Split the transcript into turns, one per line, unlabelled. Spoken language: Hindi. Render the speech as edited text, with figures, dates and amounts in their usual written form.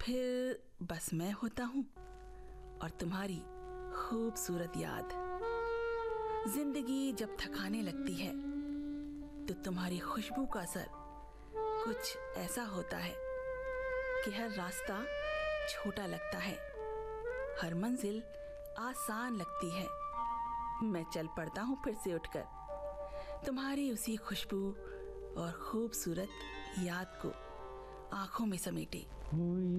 फिर बस मैं होता हूँ और तुम्हारी खूबसूरत याद। जिंदगी जब थकाने लगती है तो तुम्हारी खुशबू का असर कुछ ऐसा होता है कि हर रास्ता छोटा लगता है, हर मंजिल आसान लगती है। मैं चल पड़ता हूँ फिर से उठकर, तुम्हारी उसी खुशबू और खूबसूरत याद को आंखों में समेटे।